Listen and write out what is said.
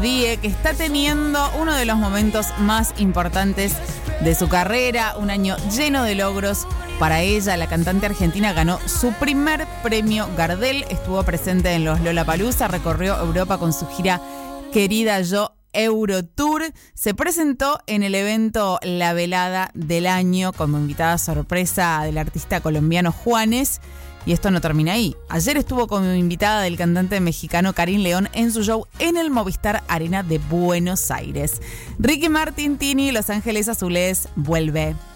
Die, que está teniendo uno de los momentos más importantes de su carrera, un año lleno de logros para ella. La cantante argentina ganó su primer premio Gardel, estuvo presente en los Lollapalooza, recorrió Europa con su gira Querida Yo Eurotour, se presentó en el evento La Velada del Año como invitada sorpresa del artista colombiano Juanes. Y esto no termina ahí. Ayer estuvo como invitada del cantante mexicano Karim León en su show en el Movistar Arena de Buenos Aires. Ricky Martin, Tini, Los Ángeles Azules, vuelve.